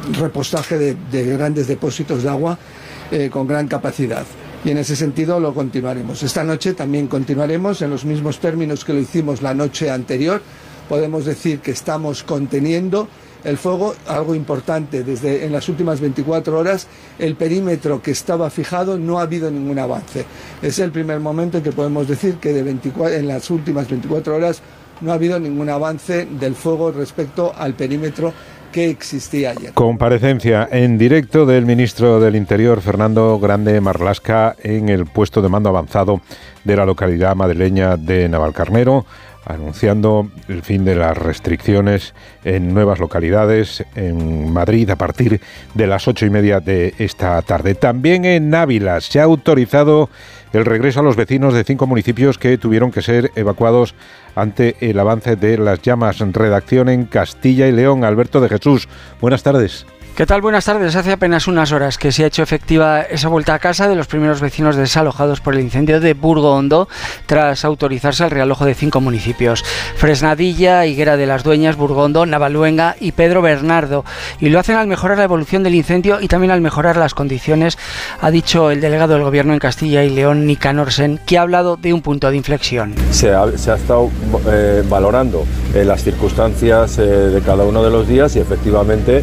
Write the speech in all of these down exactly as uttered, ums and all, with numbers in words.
repostaje de, de grandes depósitos de agua eh, con gran capacidad. Y en ese sentido lo continuaremos. Esta noche también continuaremos en los mismos términos que lo hicimos la noche anterior. Podemos decir que estamos conteniendo el fuego, algo importante, desde en las últimas veinticuatro horas el perímetro que estaba fijado no ha habido ningún avance. Es el primer momento en que podemos decir que de veinticuatro, en las últimas veinticuatro horas no ha habido ningún avance del fuego respecto al perímetro que existía ayer. Comparecencia en directo del ministro del Interior, Fernando Grande Marlaska, en el puesto de mando avanzado de la localidad madrileña de Navalcarnero, anunciando el fin de las restricciones en nuevas localidades en Madrid a partir de las ocho y media de esta tarde. También en Ávila se ha autorizado el regreso a los vecinos de cinco municipios que tuvieron que ser evacuados ante el avance de las llamas. Redacción en Castilla y León. Alberto de Jesús, buenas tardes. ¿Qué tal? Buenas tardes. Hace apenas unas horas que se ha hecho efectiva esa vuelta a casa de los primeros vecinos desalojados por el incendio de Burgo Hondo, tras autorizarse el realojo de cinco municipios: Fresnadilla, Higuera de las Dueñas, Burgo Hondo, Navaluenga y Pedro Bernardo. Y lo hacen al mejorar la evolución del incendio y también al mejorar las condiciones, ha dicho el delegado del Gobierno en Castilla y León, Nicanor Sen, que ha hablado de un punto de inflexión. Se ha, se ha estado eh, valorando eh, las circunstancias eh, de cada uno de los días y efectivamente,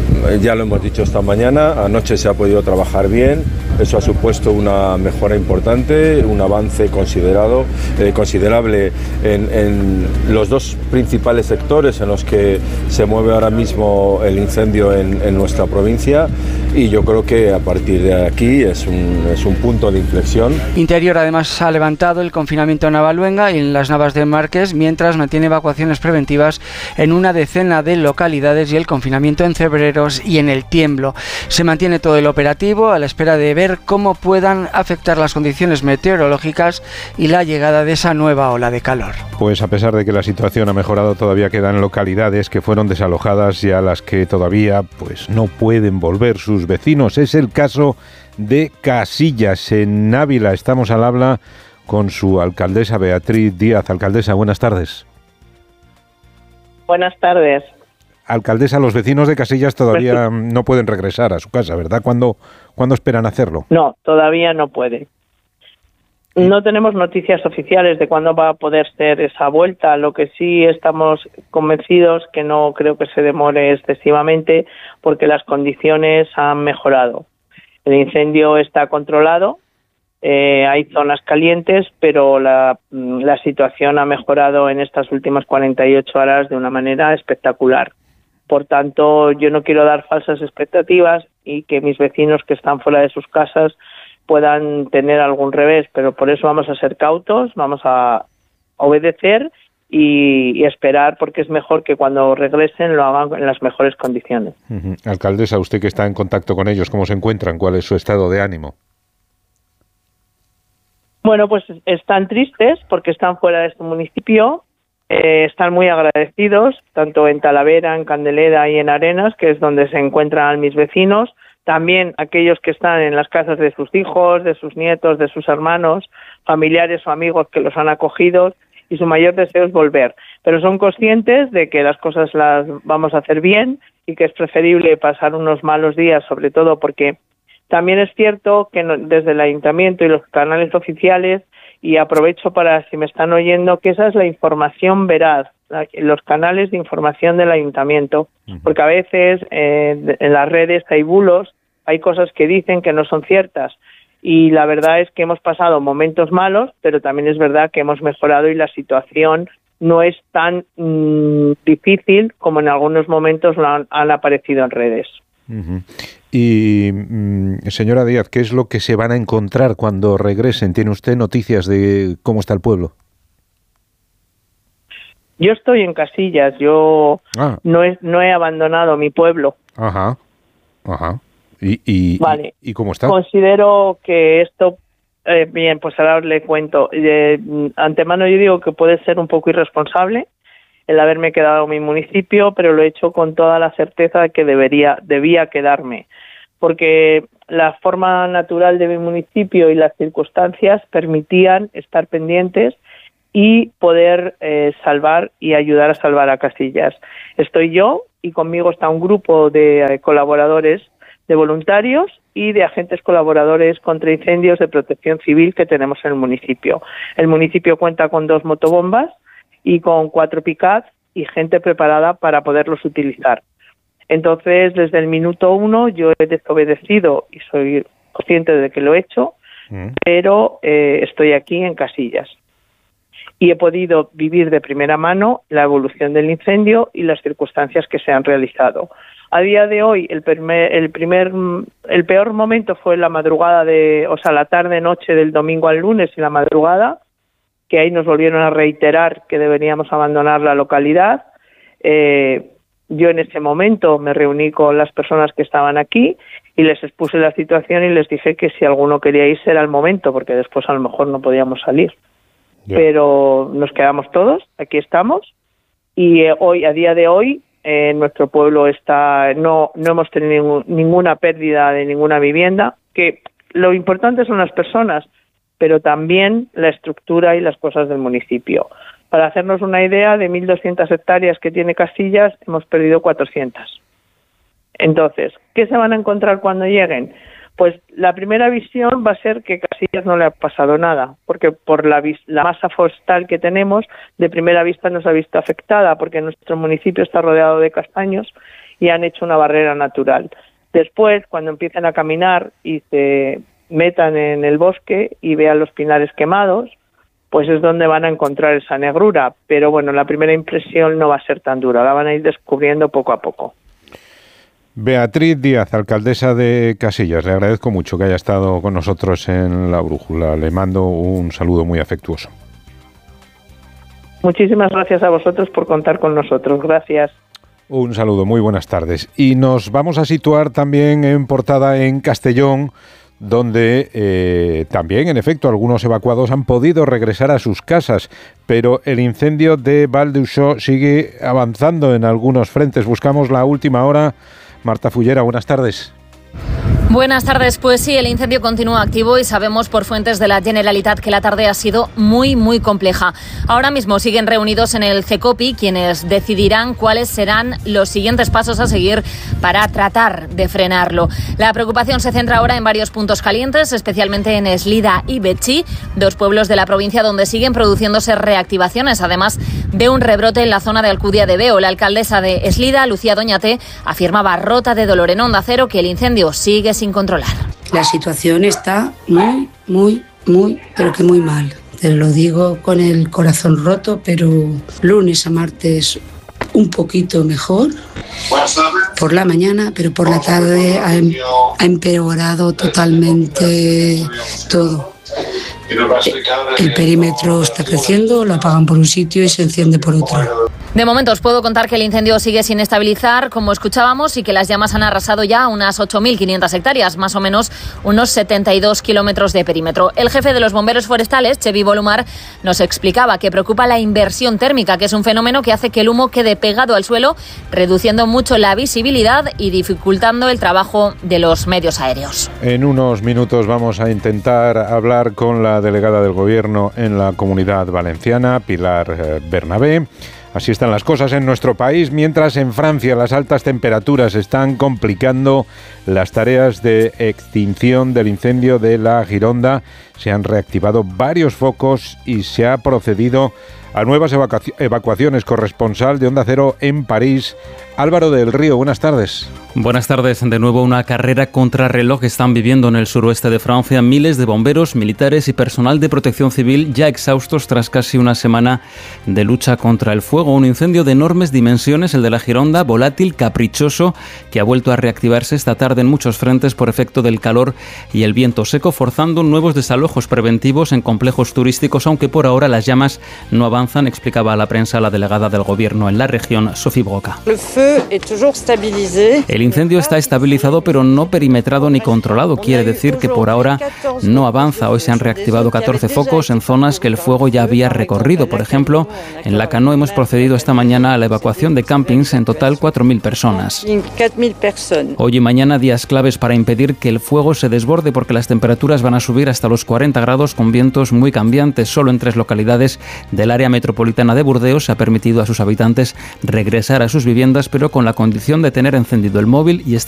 ya lo hemos dicho esta mañana, anoche se ha podido trabajar bien, eso ha supuesto una mejora importante, un avance considerado, eh, considerable en, en los dos principales sectores en los que se mueve ahora mismo el incendio en, en nuestra provincia, y yo creo que a partir de aquí es un, es un punto de inflexión. Interior además ha levantado el confinamiento en Navaluenga y en las Navas de Márquez, mientras mantiene evacuaciones preventivas en una decena de localidades y el confinamiento en Cebreros y en El Tiemblo. Se mantiene todo el operativo a la espera de ver cómo puedan afectar las condiciones meteorológicas y la llegada de esa nueva ola de calor. Pues a pesar de que la situación ha mejorado, todavía quedan localidades que fueron desalojadas y a las que todavía pues no pueden volver sus vecinos. Es el caso de Casillas, en Ávila. Estamos al habla con su alcaldesa, Beatriz Díaz. Alcaldesa, buenas tardes. Buenas tardes. Alcaldesa, los vecinos de Casillas todavía pues sí. no pueden regresar a su casa, ¿verdad? ¿Cuándo, ¿cuándo esperan hacerlo? No, todavía no pueden. No tenemos noticias oficiales de cuándo va a poder ser esa vuelta. Lo que sí estamos convencidos que no creo que se demore excesivamente, porque las condiciones han mejorado. El incendio está controlado, eh, hay zonas calientes, pero la, la situación ha mejorado en estas últimas cuarenta y ocho horas de una manera espectacular. Por tanto, yo no quiero dar falsas expectativas y que mis vecinos que están fuera de sus casas puedan tener algún revés, pero por eso vamos a ser cautos, vamos a obedecer y, y esperar, porque es mejor que cuando regresen lo hagan en las mejores condiciones. Uh-huh. Alcaldesa, usted que está en contacto con ellos, ¿cómo se encuentran? ¿Cuál es su estado de ánimo? Bueno, pues están tristes porque están fuera de su municipio, eh, están muy agradecidos, tanto en Talavera, en Candelera y en Arenas, que es donde se encuentran mis vecinos. También aquellos que están en las casas de sus hijos, de sus nietos, de sus hermanos, familiares o amigos que los han acogido, y su mayor deseo es volver. Pero son conscientes de que las cosas las vamos a hacer bien y que es preferible pasar unos malos días, sobre todo porque también es cierto que no, desde el ayuntamiento y los canales oficiales, y aprovecho para, si me están oyendo, que esa es la información veraz, la, los canales de información del ayuntamiento, porque a veces eh, en las redes hay bulos, hay cosas que dicen que no son ciertas, y la verdad es que hemos pasado momentos malos, pero también es verdad que hemos mejorado y la situación no es tan mmm, difícil como en algunos momentos lo han, han aparecido en redes. Uh-huh. Y mmm, señora Díaz, ¿qué es lo que se van a encontrar cuando regresen? ¿Tiene usted noticias de cómo está el pueblo? Yo estoy en Casillas, yo ah. no, he, no he abandonado mi pueblo. Ajá, ajá. ¿Y, y, vale. y, y cómo está? Considero que esto, eh, bien, pues ahora le cuento. Eh, antemano yo digo que puede ser un poco irresponsable el haberme quedado en mi municipio, pero lo he hecho con toda la certeza de que debería, debía quedarme, porque la forma natural de mi municipio y las circunstancias permitían estar pendientes y poder eh, salvar y ayudar a salvar a Casillas. Estoy yo, y conmigo está un grupo de colaboradores, de voluntarios y de agentes colaboradores contra incendios de protección civil que tenemos en el municipio. El municipio cuenta con dos motobombas y con cuatro pick-ups y gente preparada para poderlos utilizar. Entonces, desde el minuto uno yo he desobedecido y soy consciente de que lo he hecho, mm. pero eh, estoy aquí en Casillas. Y he podido vivir de primera mano la evolución del incendio y las circunstancias que se han realizado. A día de hoy, el primer, el primer, el peor momento fue la madrugada de, o sea, la tarde-noche del domingo al lunes y la madrugada, que ahí nos volvieron a reiterar que deberíamos abandonar la localidad. Eh, yo en ese momento me reuní con las personas que estaban aquí y les expuse la situación y les dije que si alguno quería irse era el momento, porque después a lo mejor no podíamos salir. Yeah. Pero nos quedamos todos, aquí estamos, y eh, hoy, a día de hoy, eh, nuestro pueblo está, no, no hemos tenido ningún, ninguna pérdida de ninguna vivienda, que lo importante son las personas, pero también la estructura y las cosas del municipio. Para hacernos una idea, de mil doscientas hectáreas que tiene Casillas, hemos perdido cuatrocientas. Entonces, ¿qué se van a encontrar cuando lleguen? Pues la primera visión va a ser que Casillas no le ha pasado nada, porque por la, la masa forestal que tenemos, de primera vista no se ha visto afectada, porque nuestro municipio está rodeado de castaños y han hecho una barrera natural. Después, cuando empiecen a caminar y se metan en el bosque y vean los pinares quemados, pues es donde van a encontrar esa negrura. Pero bueno, la primera impresión no va a ser tan dura, la van a ir descubriendo poco a poco. Beatriz Díaz, alcaldesa de Casillas, le agradezco mucho que haya estado con nosotros en La Brújula. Le mando un saludo muy afectuoso. Muchísimas gracias a vosotros por contar con nosotros. Gracias. Un saludo, muy buenas tardes. Y nos vamos a situar también en portada en Castellón, donde eh, también, en efecto, algunos evacuados han podido regresar a sus casas, pero el incendio de Val d'Uixó sigue avanzando en algunos frentes. Buscamos la última hora. Marta Fullera, buenas tardes. Buenas tardes. Pues sí, el incendio continúa activo y sabemos por fuentes de la Generalitat que la tarde ha sido muy, muy compleja. Ahora mismo siguen reunidos en el CECOPI quienes decidirán cuáles serán los siguientes pasos a seguir para tratar de frenarlo. La preocupación se centra ahora en varios puntos calientes, especialmente en Eslida y Betxí, dos pueblos de la provincia donde siguen produciéndose reactivaciones, además de un rebrote en la zona de Alcudia de Veo. La alcaldesa de Eslida, Lucía Doñate, afirmaba rota de dolor en Onda Cero que el incendio sigue sin controlar. La situación está muy, muy, muy, pero que muy mal. Te lo digo con el corazón roto, pero lunes a martes un poquito mejor por la mañana, pero por la tarde ha, em, ha empeorado totalmente todo. El perímetro está creciendo, lo apagan por un sitio y se enciende por otro. De momento os puedo contar que el incendio sigue sin estabilizar, como escuchábamos, y que las llamas han arrasado ya unas ocho mil quinientas hectáreas, más o menos unos setenta y dos kilómetros de perímetro. El jefe de los bomberos forestales, Xevi Volumar, nos explicaba que preocupa la inversión térmica, que es un fenómeno que hace que el humo quede pegado al suelo, reduciendo mucho la visibilidad y dificultando el trabajo de los medios aéreos. En unos minutos vamos a intentar hablar con la delegada del Gobierno en la Comunidad Valenciana, Pilar Bernabé. Así están las cosas en nuestro país, mientras en Francia las altas temperaturas están complicando las tareas de extinción del incendio de la Gironda. Se han reactivado varios focos y se ha procedido a nuevas evacu- evacuaciones. Corresponsal de Onda Cero en París, Álvaro del Río, buenas tardes. Buenas tardes. De nuevo una carrera contrarreloj están viviendo en el suroeste de Francia miles de bomberos, militares y personal de protección civil ya exhaustos tras casi una semana de lucha contra el fuego. Un incendio de enormes dimensiones, el de la Gironda, volátil, caprichoso, que ha vuelto a reactivarse esta tarde en muchos frentes por efecto del calor y el viento seco, forzando nuevos desalojos preventivos en complejos turísticos, aunque por ahora las llamas no avanzan, explicaba a la prensa la delegada del Gobierno en la región, Sophie Broca. El incendio está estabilizado pero no perimetrado ni controlado. Quiere decir que por ahora no avanza. Hoy se han reactivado catorce focos en zonas que el fuego ya había recorrido. Por ejemplo, en Lacanau hemos procedido esta mañana a la evacuación de campings, en total cuatro mil personas. Hoy y mañana días claves para impedir que el fuego se desborde, porque las temperaturas van a subir hasta los cuarenta grados con vientos muy cambiantes. Solo en tres localidades del área metropolitana de Burdeos se ha permitido a sus habitantes regresar a sus viviendas pero con la condición de tener encendido el móvil y estar